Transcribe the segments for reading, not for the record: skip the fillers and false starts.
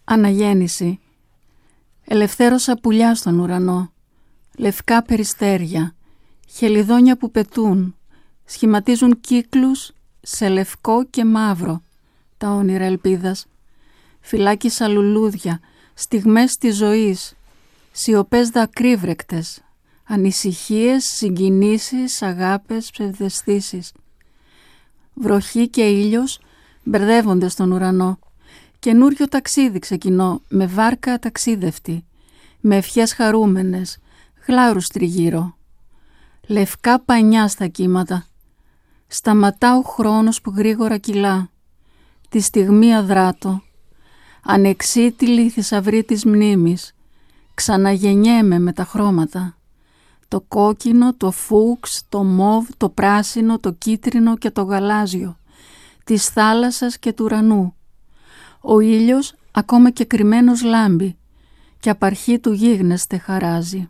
Αναγέννηση. Ελευθέρωσα πουλιά στον ουρανό, λευκά περιστέρια, χελιδόνια που πετούν, σχηματίζουν κύκλους σε λευκό και μαύρο, τα όνειρα ελπίδας. Φυλάκισα λουλούδια, στιγμές της ζωής, σιωπές δακρύβρεκτες, ανησυχίες, συγκινήσεις, αγάπες, ψευδαισθήσεις. Βροχή και ήλιος μπερδεύονται στον ουρανό. Καινούριο ταξίδι ξεκινώ, με βάρκα ταξίδευτη, με ευχές χαρούμενες, γλάρους τριγύρω. Λευκά πανιά στα κύματα. Σταματά ο χρόνος που γρήγορα κυλά. Τη στιγμή αδράτω. Ανεξίτηλη θησαυρή της μνήμης. Ξαναγεννιέμαι με τα χρώματα. Το κόκκινο, το φούξ, το μόβ, το πράσινο, το κίτρινο και το γαλάζιο. Της θάλασσας και του ουρανού. Ο ήλιος ακόμα και κρυμμένος λάμπει και απαρχή του γίγνεσθε χαράζει.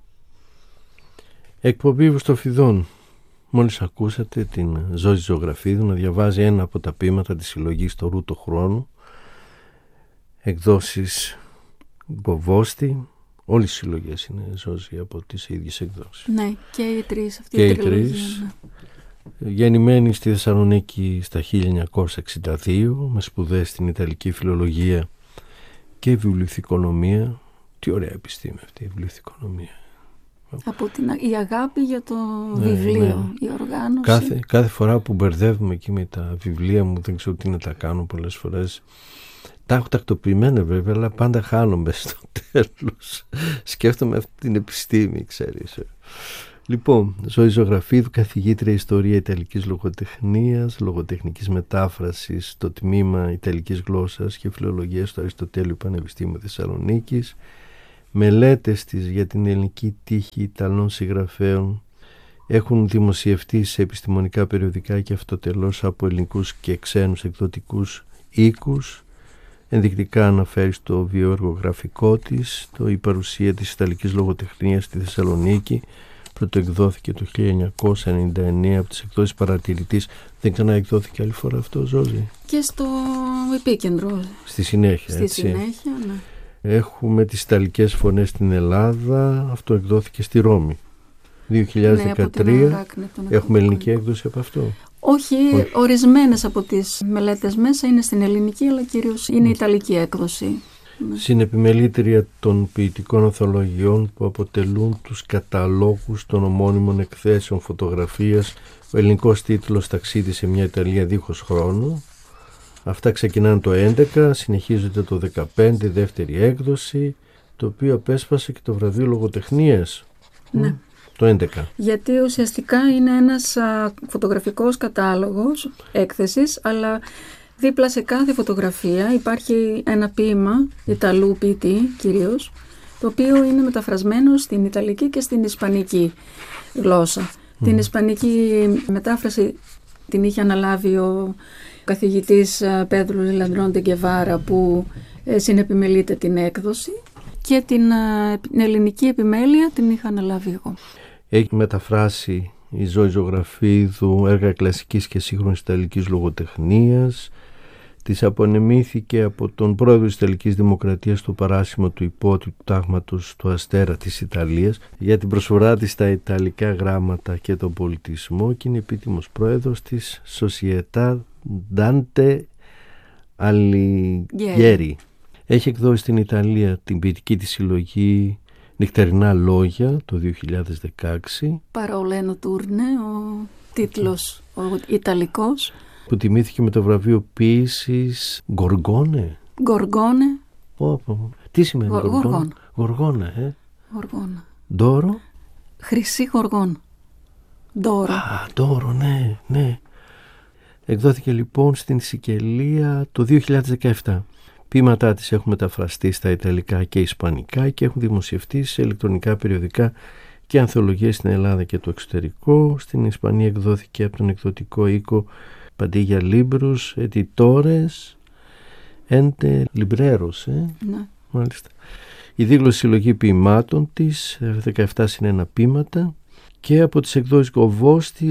Εκπομπή Βουστοφιδών. Μόλις ακούσατε την Ζώζη Ζωγραφίδου να διαβάζει ένα από τα ποίηματα της συλλογής «Το Ρούτο Χρόνου», εκδόσεις Γκοβόστη. Όλες οι συλλογές είναι, Ζώζη, από τις ίδιες εκδόσεις. Ναι, και οι τρεις, αυτή και η τριλογία. Ναι. Γεννημένη στη Θεσσαλονίκη στα 1962, με σπουδές στην Ιταλική φιλολογία και βιβλιοθηκονομία. Τι ωραία επιστήμη αυτή η βιβλιοθηκονομία. Από η αγάπη για το βιβλίο, η οργάνωση. Κάθε φορά που μπερδεύουμε εκεί με τα βιβλία μου, δεν ξέρω τι να τα κάνω πολλές φορές. Τα έχω τακτοποιημένα βέβαια, αλλά πάντα χάνομαι στο τέλος. Σκέφτομαι αυτή την επιστήμη, ξέρεις. Λοιπόν, Ζώη Ζωγραφίδου, καθηγήτρια Ιστορία Ιταλικής Λογοτεχνίας, Λογοτεχνικής Μετάφρασης στο τμήμα Ιταλικής Γλώσσας και Φιλολογίας στο Αριστοτέλειο Πανεπιστήμιο Θεσσαλονίκης. Μελέτες της για την ελληνική τύχη Ιταλών συγγραφέων έχουν δημοσιευτεί σε επιστημονικά περιοδικά και αυτοτελώς από ελληνικούς και ξένους εκδοτικούς οίκους. Ενδεικτικά αναφέρει στο βιοεργογραφικό της, η παρουσία της Ιταλικής Λογοτεχνίας στη Θεσσαλονίκη. Πρωτοεκδόθηκε το 1999 από τις εκδόσεις Παρατηρητής. Δεν ξαναεκδόθηκε άλλη φορά αυτό, Ζώζη? Και στο Επίκεντρο. Στη συνέχεια, Στη έτσι. συνέχεια, ναι. Έχουμε τις Ιταλικές Φωνές στην Ελλάδα. Αυτό εκδόθηκε στη Ρώμη 2013. Έχουμε ελληνική έκδοση από αυτό? Όχι, ορισμένες από τις μελέτες μέσα είναι στην ελληνική, αλλά κυρίως είναι ιταλική έκδοση. Συνεπιμελήτρια των ποιητικών ανθολογιών που αποτελούν τους καταλόγους των ομώνυμων εκθέσεων φωτογραφίας. Ο ελληνικός τίτλος «Ταξίδι σε μια Ιταλία δίχως χρόνο». Αυτά ξεκινάνε το 2011, συνεχίζεται το 2015, δεύτερη έκδοση, το οποίο απέσπασε και το βραβείο λογοτεχνίας. Ναι. Το 2011. Γιατί ουσιαστικά είναι ένας φωτογραφικός κατάλογος έκθεσης, αλλά δίπλα σε κάθε φωτογραφία υπάρχει ένα ποίημα Ιταλού ποιητή κυρίως, το οποίο είναι μεταφρασμένο στην Ιταλική και στην Ισπανική γλώσσα. Την Ισπανική μετάφραση την είχε αναλάβει ο καθηγητής Πέδρου Λαντρών Γκεβάρα, που συνεπιμελείται την έκδοση, και την ελληνική επιμέλεια την είχα αναλάβει εγώ. Έχει μεταφράσει η Ζώη Ζωγραφίδου έργα κλασικής και σύγχρονης Ιταλικής λογοτεχνίας. Της απονεμήθηκε από τον πρόεδρο της Ιταλικής Δημοκρατίας το παράσημο του υπότιτλου τάγματος του Αστέρα της Ιταλίας για την προσφορά της στα Ιταλικά γράμματα και τον πολιτισμό, και είναι επίτιμος πρόεδρος της Società Dante Alighieri. Έχει εκδώσει στην Ιταλία την ποιητική της συλλογή Νυχτερινά Λόγια το 2016. Parole notturne, ο τίτλος ο ιταλικός, που τιμήθηκε με το βραβείο ποίησης Γκοργόνε. Γκοργόνε. Τι σημαίνει Γοργόνα? Γοργόνα, Γοργόνα. Ντόρο. Χρυσή γοργόνα. Ντόρο. Ντόρο, ναι. Εκδόθηκε λοιπόν στην Σικελία το 2017. Ποίηματά της έχουν μεταφραστεί στα Ιταλικά και Ισπανικά και έχουν δημοσιευτεί σε ηλεκτρονικά περιοδικά και ανθολογίες στην Ελλάδα και το εξωτερικό. Στην Ισπανία εκδόθηκε από τον εκδοτικό οίκο Παντίγια Λίμπρους, Editores, Ente Libreros. Ναι. Μάλιστα. Η δίγλωση συλλογή ποιημάτων της, 17 συν 1 ποίηματα, και από τις εκδόσεις Γκοβόστη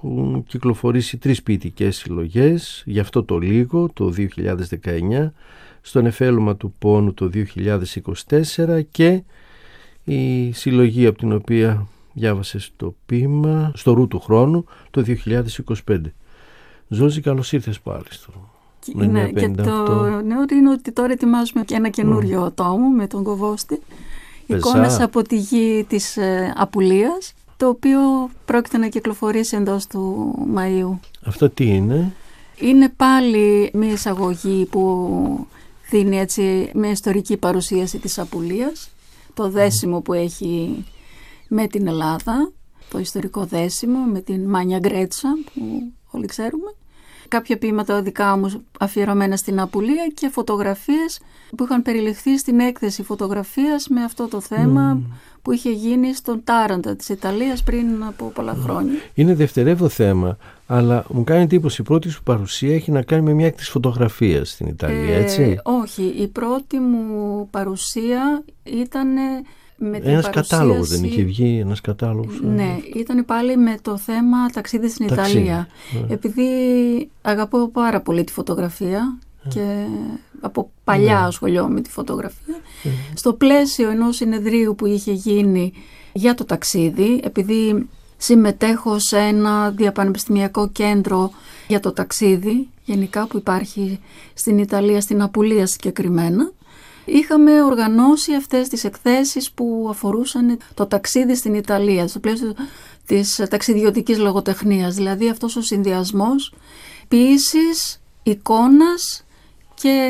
έχουν κυκλοφορήσει 3 ποιητικές συλλογές, γι' αυτό το λίγο, το 2019, στον Εφέλωμα του Πόνου το 2024 και η συλλογή από την οποία διάβασες το ποίημα «Στο ρου του χρόνου» το 2025. Ζώζη, καλώς ήρθες πάλι στο Ναι, και το νέο είναι ότι τώρα ετοιμάζουμε και ένα καινούριο τόμο με τον Κοβόστη, «Εικόνες από τη γη της Απουλίας», το οποίο πρόκειται να κυκλοφορήσει εντός του Μαΐου. Αυτό τι είναι? Είναι πάλι μια εισαγωγή που δίνει έτσι μια ιστορική παρουσίαση της Απουλίας, το δέσιμο που έχει με την Ελλάδα, το ιστορικό δέσιμο με την Μάνια Γκρέτσα που όλοι ξέρουμε. Κάποια ποίηματα δικά μου αφιερωμένα στην Απουλία και φωτογραφίες που είχαν περιληφθεί στην έκθεση φωτογραφίας με αυτό το θέμα που είχε γίνει στον Τάραντα της Ιταλίας πριν από πολλά χρόνια. Είναι δευτερεύω θέμα, αλλά μου κάνει εντύπωση η πρώτη σου παρουσία έχει να κάνει με μια έκθεση φωτογραφίας στην Ιταλία, έτσι? Όχι, η πρώτη μου παρουσία ήταν με την ένας κατάλογος, δεν είχε βγει ένας κατάλογος? Ναι, ήταν πάλι με το θέμα ταξίδι στην Ιταλία. Επειδή αγαπώ πάρα πολύ τη φωτογραφία και από παλιά ασχολιόμαι με τη φωτογραφία, στο πλαίσιο ενός συνεδρίου που είχε γίνει για το ταξίδι, επειδή συμμετέχω σε ένα διαπανεπιστημιακό κέντρο για το ταξίδι γενικά που υπάρχει στην Ιταλία, στην Απουλία συγκεκριμένα, είχαμε οργανώσει αυτές τις εκθέσεις που αφορούσαν το ταξίδι στην Ιταλία, στο πλαίσιο της ταξιδιωτικής λογοτεχνίας, δηλαδή αυτός ο συνδυασμός ποίησης, εικόνας και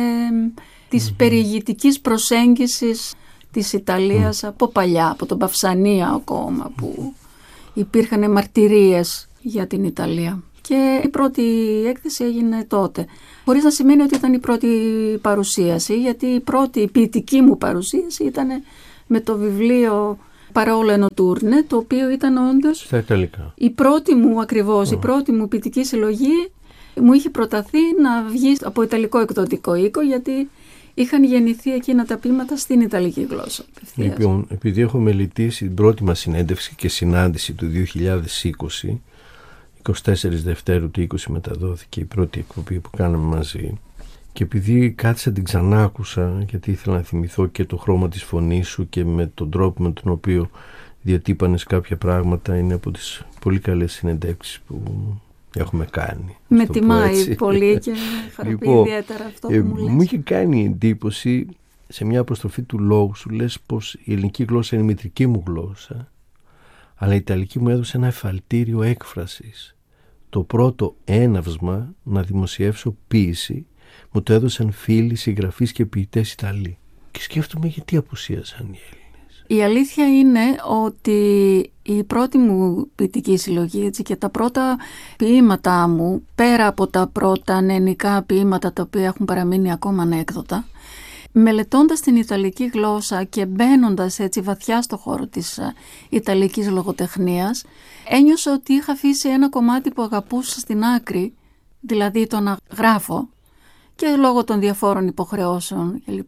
της περιηγητικής προσέγγισης της Ιταλίας από παλιά, από τον Παυσανία ακόμα, που υπήρχαν μαρτυρίες για την Ιταλία. Και η πρώτη έκθεση έγινε τότε. Χωρίς να σημαίνει ότι ήταν η πρώτη παρουσίαση, γιατί η πρώτη ποιητική μου παρουσίαση ήταν με το βιβλίο «Παρόλο Notturne», το οποίο ήταν όντως στα Ιταλικά. Η πρώτη μου ακριβώς, η πρώτη μου ποιητική συλλογή μου είχε προταθεί να βγει από Ιταλικό εκδοτικό οίκο, γιατί είχαν γεννηθεί εκείνα τα ποίηματα στην Ιταλική γλώσσα. Λοιπόν, επειδή έχω μελετήσει την πρώτη μας συνέντευξη και συνάντηση του 2020, 24 Δευτέρου του 20 μεταδόθηκε η πρώτη εκπομπή που κάναμε μαζί, και επειδή κάθισα την ξανάκουσα γιατί ήθελα να θυμηθώ και το χρώμα της φωνής σου και με τον τρόπο με τον οποίο διατύπανες κάποια πράγματα, είναι από τις πολύ καλές συνεντεύξεις που έχουμε κάνει. Με τιμάει πολύ και χαροποιεί ιδιαίτερα αυτό που μου λες. Μου είχε κάνει εντύπωση σε μια αποστροφή του λόγου σου, λες πως η ελληνική γλώσσα είναι η μητρική μου γλώσσα, αλλά η Ιταλική μου έδωσε ένα εφαλτήριο έκφρασης. Το πρώτο έναυσμα να δημοσιεύσω ποίηση μου το έδωσαν φίλοι, συγγραφείς και ποιητές Ιταλοί. Και σκέφτομαι γιατί απουσίασαν οι Έλληνες. Η αλήθεια είναι ότι η πρώτη μου ποιητική συλλογή, έτσι, και τα πρώτα ποίηματά μου, πέρα από τα πρώτα νεανικά ποίηματα τα οποία έχουν παραμείνει ακόμα ανέκδοτα, μελετώντας την Ιταλική γλώσσα και μπαίνοντας έτσι βαθιά στο χώρο της Ιταλικής λογοτεχνίας, ένιωσα ότι είχα αφήσει ένα κομμάτι που αγαπούσα στην άκρη, δηλαδή το να γράφω, και λόγω των διαφόρων υποχρεώσεων κλπ.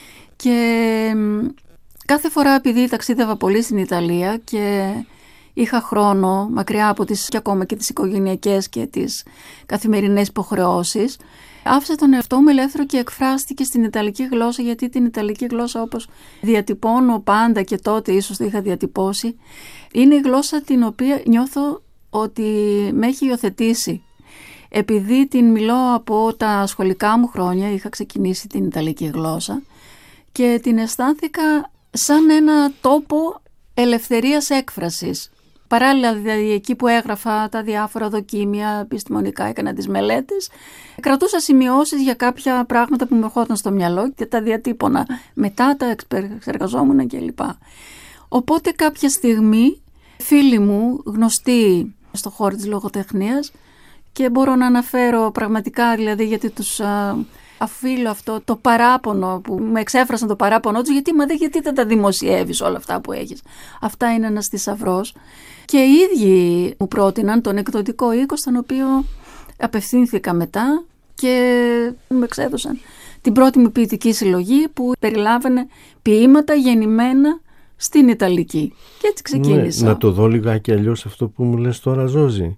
Και κάθε φορά, επειδή ταξίδευα πολύ στην Ιταλία και είχα χρόνο μακριά από τις και ακόμα και τις οικογενειακές και τις καθημερινές υποχρεώσεις, άφησα τον εαυτό μου ελεύθερο και εκφράστηκε στην Ιταλική γλώσσα, γιατί την Ιταλική γλώσσα, όπως διατυπώνω πάντα και τότε ίσως το είχα διατυπώσει, είναι η γλώσσα την οποία νιώθω ότι με έχει υιοθετήσει. Επειδή την μιλώ από τα σχολικά μου χρόνια, είχα ξεκινήσει την Ιταλική γλώσσα και την αισθάνθηκα σαν ένα τόπο ελευθερίας έκφρασης. Παράλληλα, δηλαδή, εκεί που έγραφα τα διάφορα δοκίμια επιστημονικά, έκανα τις μελέτες, κρατούσα σημειώσεις για κάποια πράγματα που μου ερχόταν στο μυαλό και τα διατύπωνα. Μετά τα εξεργαζόμουν κλπ. Οπότε κάποια στιγμή φίλοι μου, γνωστοί στο χώρο της λογοτεχνίας, και μπορώ να αναφέρω πραγματικά, δηλαδή, γιατί τους αφήνω αυτό το παράπονο που με εξέφρασαν, το παράπονο τους, γιατί δεν τα δημοσιεύεις όλα αυτά που έχεις. Αυτά είναι ένας θησαυρός. Και οι ίδιοι μου πρότειναν τον εκδοτικό οίκο, στον οποίο απευθύνθηκα μετά και μου εξέδωσαν την πρώτη μου ποιητική συλλογή που περιλάμβανε ποίηματα γεννημένα στην Ιταλική. Και έτσι ξεκίνησα. Ναι, να το δω λιγάκι αλλιώς αυτό που μου λες τώρα, Ζώζη.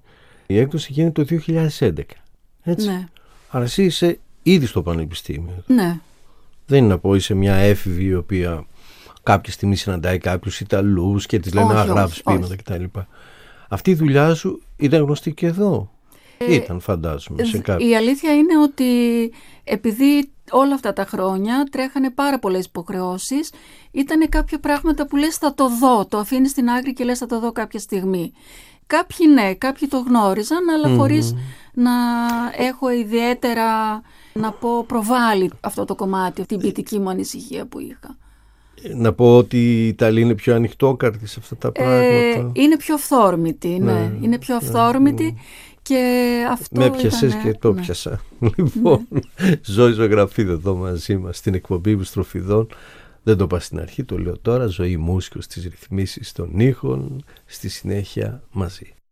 Η έκδοση γίνεται το 2011. Έτσι. Ναι. Άρα εσύ είσαι ήδη στο πανεπιστήμιο. Ναι. Δεν είναι να πω είσαι μια έφηβη η οποία κάποια στιγμή συναντάει κάποιους Ιταλούς και της λένε να γράψεις ποίηματα κτλ. Αυτή η δουλειά σου ήταν γνωστή και εδώ. Ήταν, φαντάζομαι, σε κάποιους. Η αλήθεια είναι ότι επειδή όλα αυτά τα χρόνια τρέχανε πάρα πολλές υποχρεώσεις, ήταν κάποια πράγματα που λες θα το δω, το αφήνεις στην άκρη και λες θα το δω κάποια στιγμή. Κάποιοι ναι, κάποιοι το γνώριζαν, αλλά χωρίς να έχω ιδιαίτερα, να πω, προβάλλει αυτό το κομμάτι, την ποιητική μου ανησυχία που είχα. Να πω ότι η Ιταλία είναι πιο ανοιχτόκαρδη σε αυτά τα πράγματα. Είναι πιο αυθόρμητη, ναι. Είναι πιο αυθόρμητη και αυτό με πιασες και το ναι. πιασα. Λοιπόν, Ζωή Ζωγραφίδου εδώ μαζί μας στην εκπομπή Επιστροφιδών. Δεν το είπα στην αρχή, το λέω τώρα. Ζωή Μούσικος στις ρυθμίσεις των ήχων. Στη συνέχεια μαζί.